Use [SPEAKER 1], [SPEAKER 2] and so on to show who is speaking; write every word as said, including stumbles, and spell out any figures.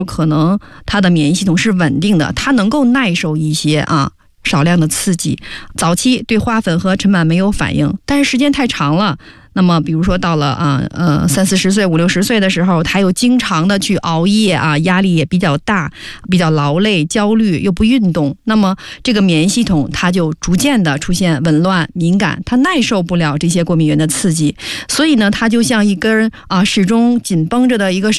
[SPEAKER 1] 可能他的免疫系统是稳定的，他能够耐受一些啊少量的刺激。早期对花粉和尘螨没有反应，但是时间太长了，那么比如说到了啊呃三四十岁五六十岁的时候，他又经常的去熬夜啊，压力也比较大，比较劳累焦虑，又不运动，那么这个免疫系统它就逐渐的出现紊乱敏感，它耐受不了这些过敏原的刺激，所以呢它就像一根啊始终紧绷着的一个